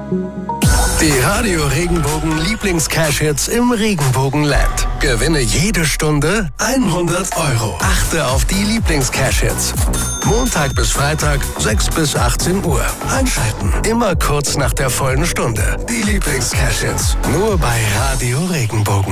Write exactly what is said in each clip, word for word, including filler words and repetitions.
Die Radio Regenbogen Lieblings-Cash-Hits im Regenbogenland. Gewinne jede Stunde hundert Euro. Achte auf die Lieblings-Cash-Hits. Montag bis Freitag, sechs bis achtzehn Uhr. Einschalten. Immer kurz nach der vollen Stunde. Die Lieblings-Cash-Hits. Nur bei Radio Regenbogen.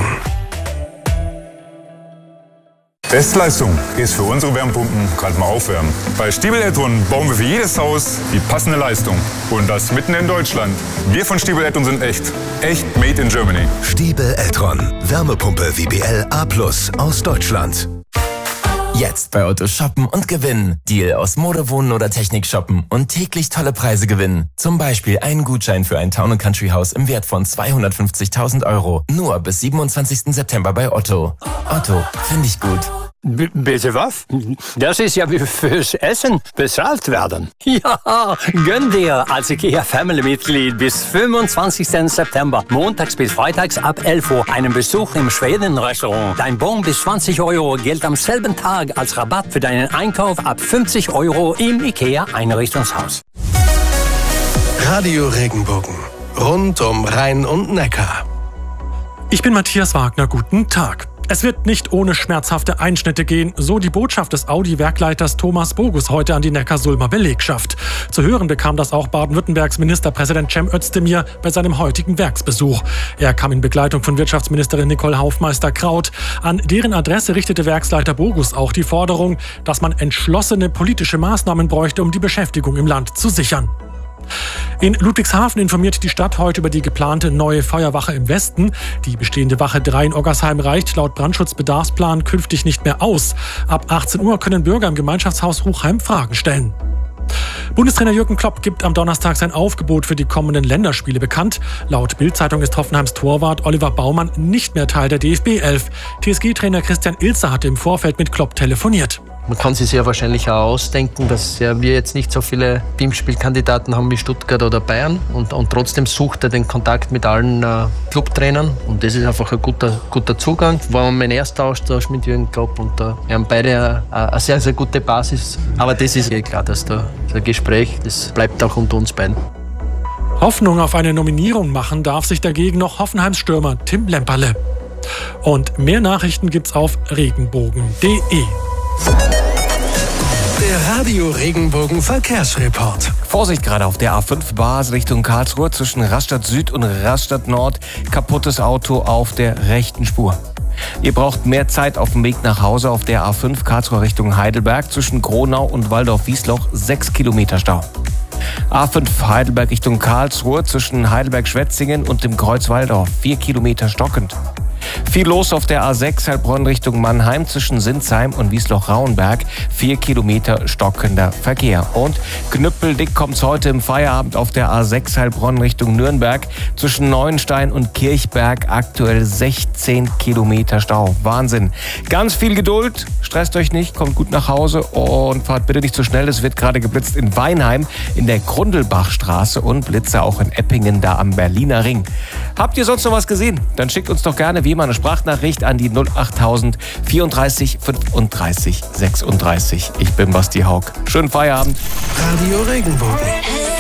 Bestleistung ist für unsere Wärmepumpen gerade mal aufwärmen. Bei Stiebel E-Tron bauen wir für jedes Haus die passende Leistung. Und das mitten in Deutschland. Wir von Stiebel E-Tron sind echt. Echt made in Germany. Stiebel E-Tron. Wärmepumpe W B L A plus aus Deutschland. Jetzt bei Otto shoppen und gewinnen. Deal aus Mode, Wohnen oder Technik shoppen und täglich tolle Preise gewinnen. Zum Beispiel einen Gutschein für ein Town and Country Haus im Wert von zweihundertfünfzigtausend Euro. Nur bis siebenundzwanzigsten September bei Otto. Otto, finde ich gut. B- bitte was? Das ist ja wie fürs Essen bezahlt werden. Ja, gönn dir als IKEA Family-Mitglied bis fünfundzwanzigsten September, montags bis freitags ab elf Uhr, einen Besuch im Schweden-Restaurant. Dein Bon bis zwanzig Euro gilt am selben Tag als Rabatt für deinen Einkauf ab fünfzig Euro im IKEA Einrichtungshaus. Radio Regenbogen. Rund um Rhein und Neckar. Ich bin Matthias Wagner, guten Tag. Es wird nicht ohne schmerzhafte Einschnitte gehen, so die Botschaft des Audi-Werkleiters Thomas Bogus heute an die Neckarsulmer Belegschaft. Zu hören bekam das auch Baden-Württembergs Ministerpräsident Cem Özdemir bei seinem heutigen Werksbesuch. Er kam in Begleitung von Wirtschaftsministerin Nicole Haufmeister-Kraut. An deren Adresse richtete Werksleiter Bogus auch die Forderung, dass man entschlossene politische Maßnahmen bräuchte, um die Beschäftigung im Land zu sichern. In Ludwigshafen informiert die Stadt heute über die geplante neue Feuerwache im Westen. Die bestehende Wache drei in Oggersheim reicht laut Brandschutzbedarfsplan künftig nicht mehr aus. Ab achtzehn Uhr können Bürger im Gemeinschaftshaus Ruchheim Fragen stellen. Bundestrainer Jürgen Klopp gibt am Donnerstag sein Aufgebot für die kommenden Länderspiele bekannt. Laut Bild-Zeitung ist Hoffenheims Torwart Oliver Baumann nicht mehr Teil der D F B elf. T S G-Trainer Christian Ilzer hatte im Vorfeld mit Klopp telefoniert. Man kann sich sehr wahrscheinlich auch ausdenken, dass ja, wir jetzt nicht so viele Teamspielkandidaten haben wie Stuttgart oder Bayern. Und, und trotzdem sucht er den Kontakt mit allen äh, Clubtrainern. Und das ist einfach ein guter, guter Zugang. War mein erster Austausch mit Jürgen Klopp. Und äh, wir haben beide äh, eine sehr, sehr gute Basis. Aber das ist eh klar, dass da das Gespräch, das bleibt auch unter uns beiden. Hoffnung auf eine Nominierung machen darf sich dagegen noch Hoffenheims Stürmer Tim Lemperle. Und mehr Nachrichten gibt's auf regenbogen punkt de. Der Radio Regenbogen Verkehrsreport. Vorsicht gerade auf der A fünf Basel Richtung Karlsruhe zwischen Rastatt Süd und Rastatt Nord. Kaputtes Auto auf der rechten Spur. Ihr braucht mehr Zeit auf dem Weg nach Hause auf der A fünf Karlsruhe Richtung Heidelberg zwischen Gronau und Waldorf-Wiesloch. sechs Kilometer Stau. A fünf Heidelberg Richtung Karlsruhe zwischen Heidelberg-Schwetzingen und dem Kreuz Walldorf. vier Kilometer stockend. Viel los auf der A sechs Heilbronn Richtung Mannheim zwischen Sinsheim und Wiesloch-Rauenberg. Vier Kilometer stockender Verkehr. Und knüppeldick kommt's heute im Feierabend auf der A sechs Heilbronn Richtung Nürnberg zwischen Neuenstein und Kirchberg. Aktuell sechzehn Kilometer Stau. Wahnsinn. Ganz viel Geduld. Stresst euch nicht, kommt gut nach Hause und fahrt bitte nicht zu schnell. Es wird gerade geblitzt in Weinheim in der Grundelbachstraße und Blitze auch in Eppingen da am Berliner Ring. Habt ihr sonst noch was gesehen? Dann schickt uns doch gerne wie immer eine Sprachnachricht an die null achttausend vierunddreißig fünfunddreißig sechsunddreißig. Ich bin Basti Haug. Schönen Feierabend. Radio Regenbogen.